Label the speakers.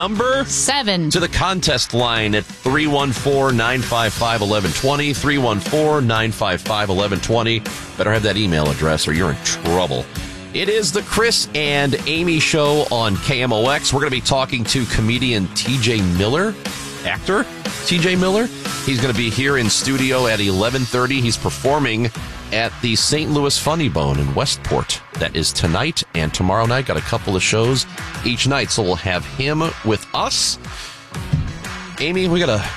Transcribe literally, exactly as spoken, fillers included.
Speaker 1: Number
Speaker 2: seven.
Speaker 1: To the contest line at three one four, nine five five, one one two zero, three one four, nine five five, one one two zero. Better have that email address or you're in trouble. It is the Chris and Amy Show on K M O X. We're going to be talking to comedian T J Miller, actor T J Miller. He's going to be here in studio at eleven thirty. He's performing at the Saint Louis Funny Bone in Westport. That is tonight and tomorrow night. Got a couple of shows each night, so we'll have him with us. Amy, we got a